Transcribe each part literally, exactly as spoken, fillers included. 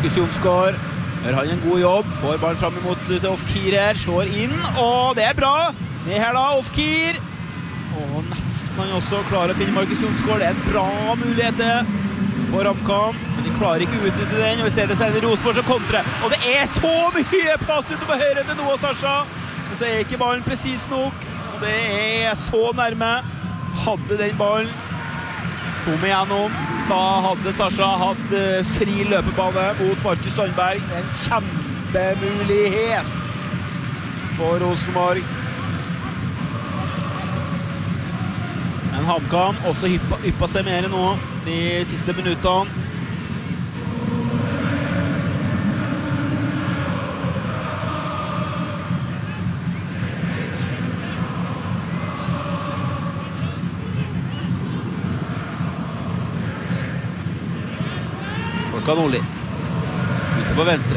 Markus Jonsgaard gjør han en god jobb, får ballen frem imot til Ofkir her, slår inn, og det er bra. Ned her da, Ofkir. Og nesten han også klarer å finne Markus Jonsgaard. Det er en bra mulighet det for HamKam, men de klarer ikke å utnytte den, og i stedet så er det Rosenborg som kontrer. Og det er så mye plass ute på høyre til Noah Sasha, men så er ikke ballen presis nok, og det er så nærme. Hadde den ballen kom igjennom, da hadde Sasha hatt uh, fri løpebane mot Markus Sandberg. En kjempemulighet for Rosenborg. Men HamKam også hyppa, hyppa seg mer nå de siste minuttene. Volkan Nordli ute på venstre.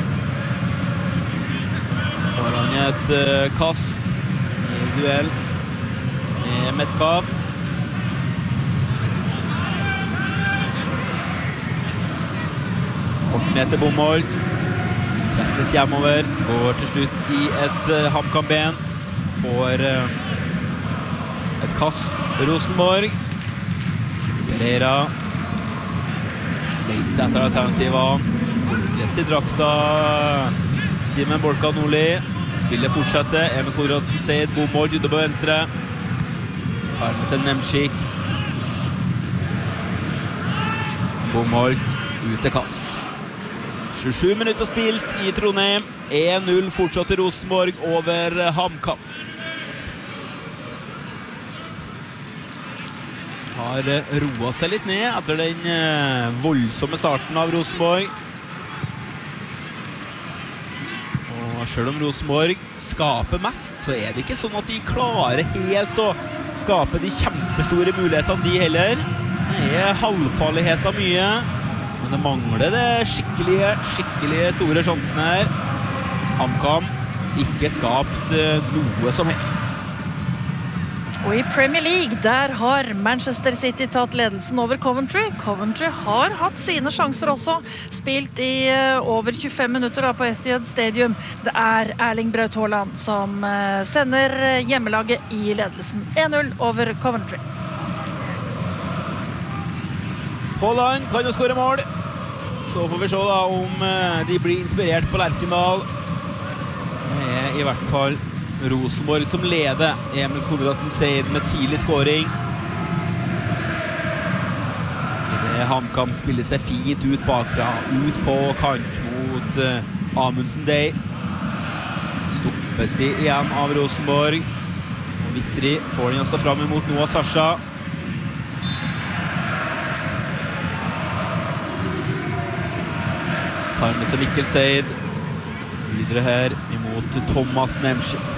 Så har han et uh, kast i duell med Metcalf. Kort ned til Bomholt. Presses hjemover. Går til slutt i et uh, HamKam-ben. Får uh, et kast Rosenborg. Pereira leit etter alternativene. Les i drakta Simen Volkan Nordli. Spillet fortsetter. Emil Konradsen Seid. Bomholt ute på venstre. Har med seg Nemchik. Bomholt ut til kast. tjuesju minutter spilt i Trondheim. en null fortsatt til Rosenborg over HamKam. Har roet seg litt ned etter den voldsomme starten av Rosenborg. Og selv om Rosenborg skaper mest, så er det ikke sånn at de klarer helt å skape de kjempestore mulighetene de heller. Det er halvfarlighet av mye, men det mangler det skikkelige, skikkelige store sjansene her. HamKam ikke skapt noe som helst. Og i Premier League, der har Manchester City tatt ledelsen over Coventry. Coventry har hatt sine sjanser også, spilt i uh, over tjuefem minutter da, på Etihad Stadium. Det er Erling Braut Haaland som uh, sender hjemmelaget i ledelsen. en null over Coventry. Haaland kan jo skåre mål. Så får vi se da om uh, de blir inspirert på Lerkendal. Det er i hvert fall Rosenborg som leder. Emil Konradsen Seid med tidlig skåring. HamKam spiller seg fint ut bakfra, ut på kant mot uh, Amundsen Day. Stoppes de igjen av Rosenborg. Og Vittri får den også fram imot Noah Sasha. Tar med seg Mikkel Seid. Videre her imot Thomas Nemchik.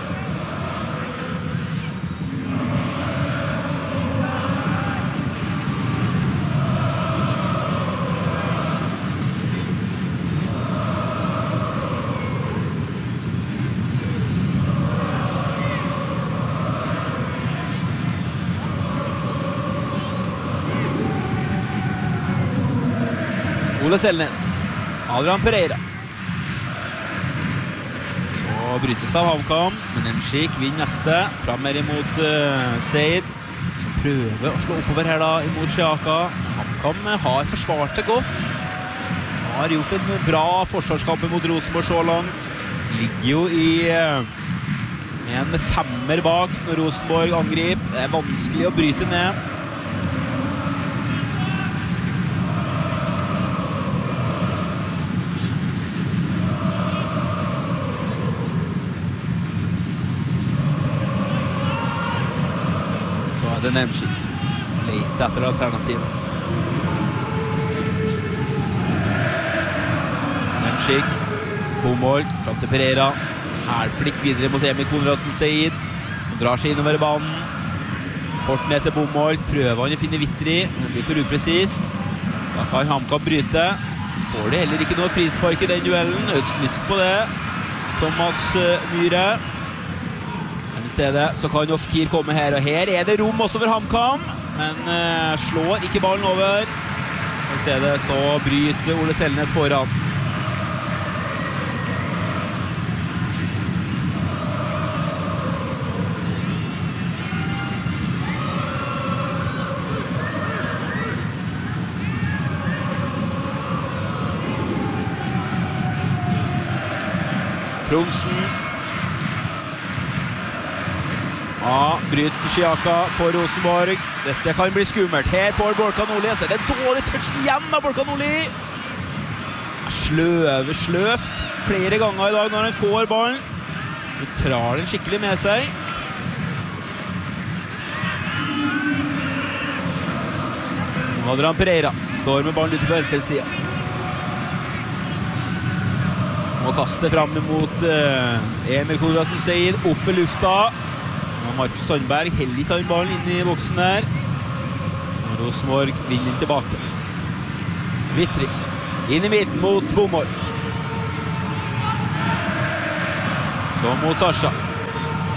Ole Selnes. Adrian Pereira. Så brytes det av HamKam, men Nemchik vinner neste. Fram her imot uh, Seid, som prøver å slå oppover her da imot Xiaka. HamKam har forsvart seg godt. Har gjort en bra forsvarskamp mot Rosenborg så langt. Ligger jo i uh, en femmer bak når Rosenborg angriper. Det er vanskelig å bryte ned. Det er Nemchik. Leit etter alternativet. Nemchik. Bomholt. Fram til Pereira. Hælflikk videre mot Emil Konradsen Seid. Han drar seg innover banen. Kort ned til Bomholt. Prøver han å finne Vittri. Det blir for upresist. Da kan HamKam bryte. Får de heller ikke noe frispark i den duellen. Øst lyst på det. Thomas Myhre. Stedet, så kan Ofkir komme her, og her er det rom også for HamKam, men uh, slår ikke ballen over. I stedet så bryter Ole Selnes foran. Tronsen. Ja, bryter Skiaka for Rosenborg. Dette kan bli skummelt. Her får Borka Nordli. Det er dårlig touch igjen av Borka Nordli. Sløve, sløvt flere ganger i dag når han får ballen. Han trar den skikkelig med seg. Adrian Pereira står med ballen ute på venstre side. Og kaster frem mot uh, Emil Konradsen Seier opp i lufta. Og Markus Sandberg heller ikke tar ballen inn i boksen der. Og Rosenborg vinner den tilbake. Vittri inn i midten mot Bomor. Så mot Sasha.